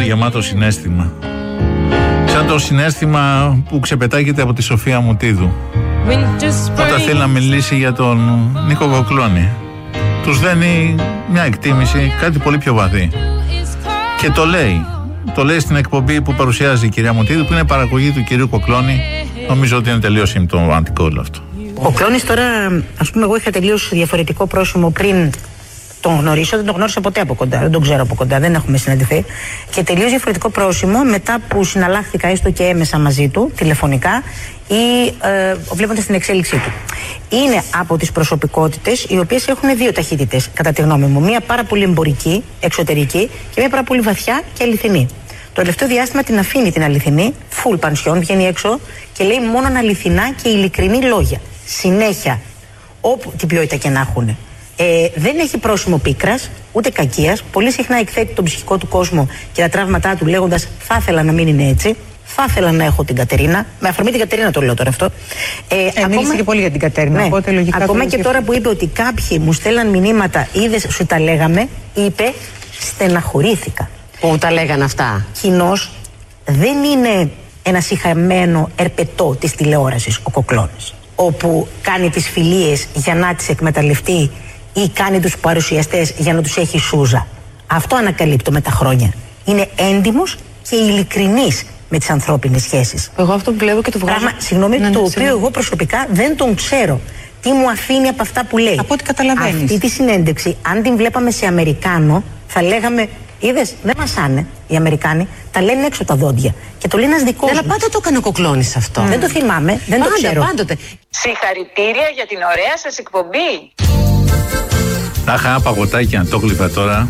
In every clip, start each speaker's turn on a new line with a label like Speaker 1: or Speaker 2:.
Speaker 1: γεμάτο συναίσθημα. Σαν το συναίσθημα που ξεπετάγεται από τη Σοφία Μουτίδου όταν θέλει να μιλήσει για τον Νίκο Κοκλώνη. Τους δένει μια εκτίμηση, κάτι πολύ πιο βαθύ. Και το λέει στην εκπομπή που παρουσιάζει η κυρία Μουτίδου, που είναι παραγωγή του κυρίου Κοκλώνη. Νομίζω ότι είναι τελείως συμπτωματικό όλο αυτό.
Speaker 2: Ο Κοκλώνης τώρα, ας πούμε, εγώ είχα τελείως διαφορετικό πρόσημο πριν τον γνωρίσω, δεν τον γνώρισα ποτέ από κοντά, δεν τον ξέρω από κοντά, δεν έχουμε συναντηθεί. Και τελείως διαφορετικό πρόσημο μετά που συναλλάχθηκα έστω και έμεσα μαζί του, τηλεφωνικά ή βλέποντας την εξέλιξή του. Είναι από τις προσωπικότητες οι οποίες έχουν δύο ταχύτητες, κατά τη γνώμη μου. Μία πάρα πολύ εμπορική, εξωτερική, και μία πάρα πολύ βαθιά και αληθινή. Το τελευταίο διάστημα την αφήνει την αληθινή, full πανσιόν, βγαίνει έξω και λέει μόνο αληθινά και ειλικρινή λόγια. Συνέχεια, όπου την ποιότητα και να έχουν. Δεν έχει πρόσημο πίκρας, ούτε κακίας. Πολύ συχνά εκθέτει τον ψυχικό του κόσμο και τα τραύματά του λέγοντας θα ήθελα να μην είναι έτσι. Θα ήθελα να έχω την Κατερίνα. Με αφορμή την Κατερίνα το λέω τώρα αυτό.
Speaker 3: Μίλησε και πολύ για την Κατερίνα.
Speaker 2: Ναι,
Speaker 3: οπότε λογικά
Speaker 2: ακόμα και τώρα που είπε ότι κάποιοι μου στέλναν μηνύματα, είδες, σου τα λέγαμε, είπε στεναχωρήθηκα.
Speaker 4: Που τα λέγανε αυτά.
Speaker 2: Κοινώς δεν είναι ένα σιχαμένο ερπετό της τηλεόρασης ο Κοκλώνης, όπου κάνει τις φιλίες για να τις εκμεταλλευτεί ή κάνει τους παρουσιαστές για να τους έχει σούζα. Αυτό ανακαλύπτω με τα χρόνια. Είναι έντιμος και ειλικρινής με τις ανθρώπινες σχέσεις.
Speaker 4: Εγώ αυτό που βλέπω και το βγάζω.
Speaker 2: Συγγνώμη, το οποίο εγώ προσωπικά δεν τον ξέρω. Τι μου αφήνει από αυτά που λέει.
Speaker 3: Από ό,τι καταλαβαίνεις.
Speaker 2: Αυτή τη συνέντευξη, αν την βλέπαμε σε Αμερικάνο, θα λέγαμε, είδες, δεν μασάνε οι Αμερικάνοι, τα λένε έξω τα δόντια. Και το λέει ένας δικός μας.
Speaker 4: Αλλά πάντα το έκανε ο Κοκλώνης αυτό.
Speaker 2: Δεν το θυμάμαι, δεν το ξέρω.
Speaker 4: Πάντοτε.
Speaker 5: Συγχαρητήρια για την ωραία σας εκπομπή.
Speaker 1: Τα είχα παγωτάκια, το κλείφα τώρα.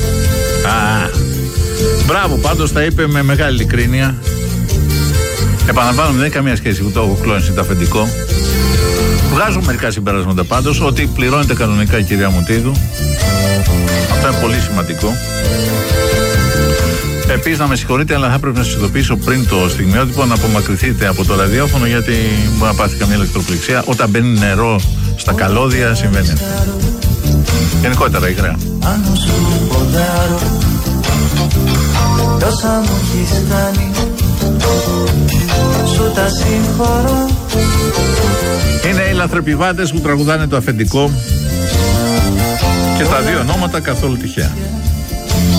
Speaker 1: Μπράβο, πάντως τα είπε με μεγάλη ειλικρίνεια. Επαναλαμβάνω, δεν έχει καμία σχέση με το Κοκλώνης ή το αφεντικό. Βγάζω μερικά συμπεράσματα πάντως, ότι πληρώνεται κανονικά η κυρία Μουτίδου. Αυτό είναι πολύ σημαντικό. Επίσης, να με συγχωρείτε, αλλά θα πρέπει να σας ειδοποιήσω πριν το στιγμιότυπο να απομακρυνθείτε από το ραδιόφωνο, γιατί μπορεί να πάθει καμία ηλεκτροπληξία. Όταν μπαίνει νερό στα καλώδια, συμβαίνει αυτό. Γενικότερα, υγραία.
Speaker 6: Τόσα μου έχεις κάνει, σου τα συγχωρώ.
Speaker 1: Είναι οι λαθρεπιβάτες που τραγουδάνε το αφεντικό και τα δύο ονόματα καθόλου τυχαία.